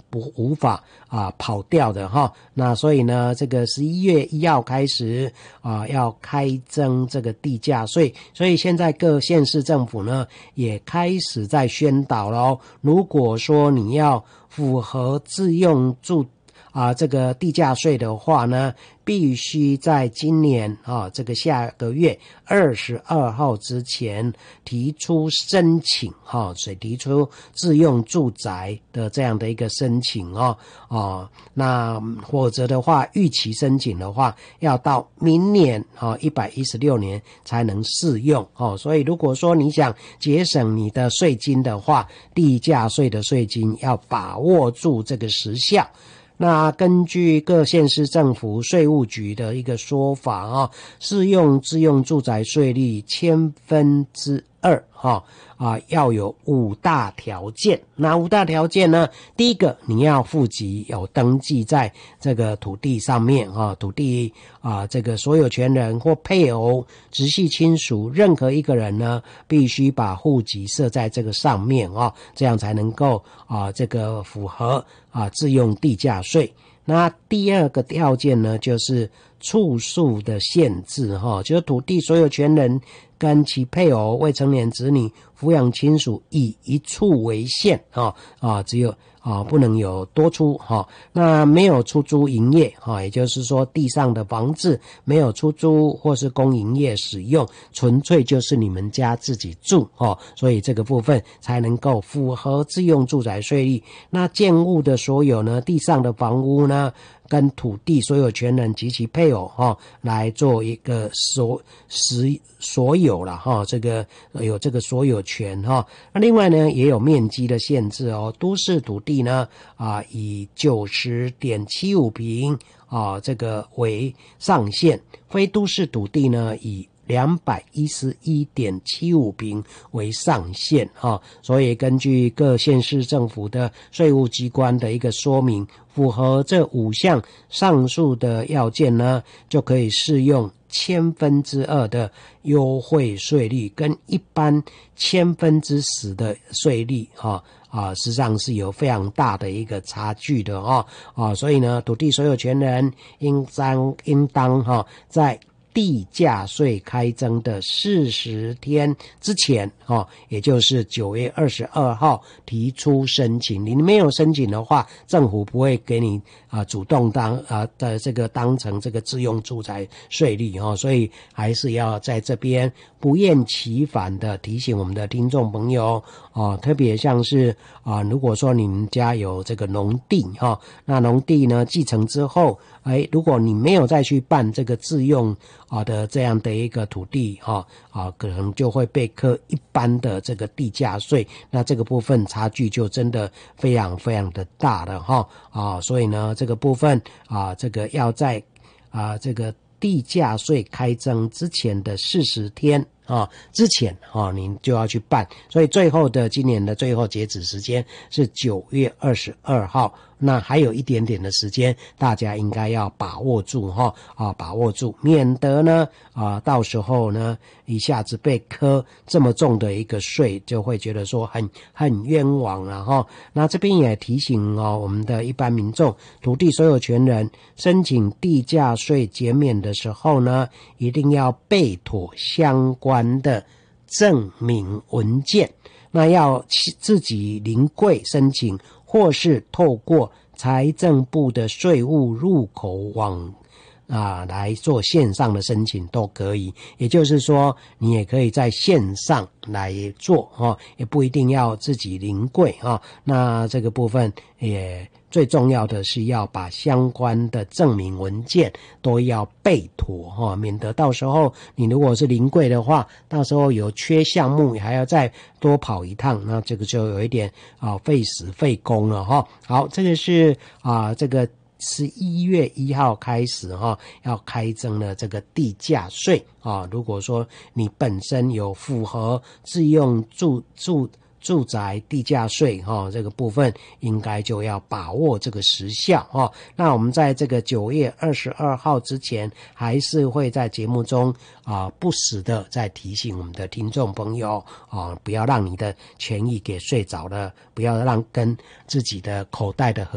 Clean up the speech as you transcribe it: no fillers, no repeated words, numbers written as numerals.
无法跑掉的哈。那所以呢，这个11月1号开始要开征这个地价税，所以现在各县市政府呢也开始在宣导咯。如果说你要符合自用这个地价税的话呢，必须在今年这个下个月22号之前提出申请所以提出自用住宅的这样的一个申请那否则的话逾期申请的话要到明年116年才能适用所以如果说你想节省你的税金的话，地价税的税金要把握住这个时效。那根据各县市政府税务局的一个说法适用自用住宅税率2%要有5大条件。那5大条件呢，第一个你要户籍有登记在这个土地上面土地这个所有权人或配偶、直系亲属任何一个人呢，必须把户籍设在这个上面这样才能够这个符合自用地价税。那第二个条件呢，就是处数的限制就是土地所有权人跟其配偶、未成年子女、抚养亲属以1处为限只有不能有多处那没有出租营业也就是说地上的房子没有出租或是供营业使用，纯粹就是你们家自己住所以这个部分才能够符合自用住宅税率。那建物的所有呢，地上的房屋呢跟土地所有权人及其配偶来做一个所有啦这个有这个所有权那另外呢也有面积的限制都市土地呢以90.75坪这个为上限，非都市土地呢以211.75坪为上限所以根据各县市政府的税务机关的一个说明，符合这5项上述的要件呢，就可以适用2%的优惠税率跟一般10%的税率实际上是有非常大的一个差距的所以呢，土地所有权人应当在地价税开征的40天之前也就是9月22号提出申请。你没有申请的话，政府不会给你主动当成这个自用住宅税率所以还是要在这边不厌其烦的提醒我们的听众朋友特别像是如果说你们家有这个农地那农地呢继承之后如果你没有再去办这个自用的这样的一个土地可能就会被课一般的这个地价税，那这个部分差距就真的非常非常的大了所以呢这个部分这个要在这个地价税开征之前的40天之前您就要去办，所以今年的最后截止时间是9月22号，那还有一点点的时间，大家应该要把握住把握住，免得呢到时候呢一下子被课这么重的一个税，就会觉得说很冤枉了那这边也提醒我们的一般民众，土地所有权人申请地价税减免的时候呢，一定要备妥相关的证明文件，那要自己临柜申请，或是透过财政部的税务入口网来做线上的申请都可以，也就是说你也可以在线上来做也不一定要自己临柜那这个部分也最重要的是要把相关的证明文件都要备妥免得到时候你如果是临柜的话，到时候有缺项目还要再多跑一趟，那这个就有一点费时费工了好，这个是这个11月1号开始要开征了这个地价税如果说你本身有符合自用住宅地价税这个部分应该就要把握这个时效那我们在这个9月22号之前还是会在节目中不时的再提醒我们的听众朋友不要让你的权益给睡着了，不要让跟自己的口袋的